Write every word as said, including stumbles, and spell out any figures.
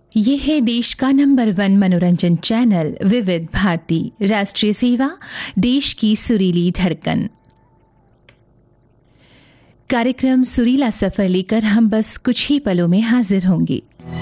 ये है देश का नंबर वन मनोरंजन चैनल विविध भारती। राष्ट्रीय सेवा, देश की सुरीली धड़कन। कार्यक्रम सुरीला सफर लेकर हम बस कुछ ही पलों में हाजिर होंगे।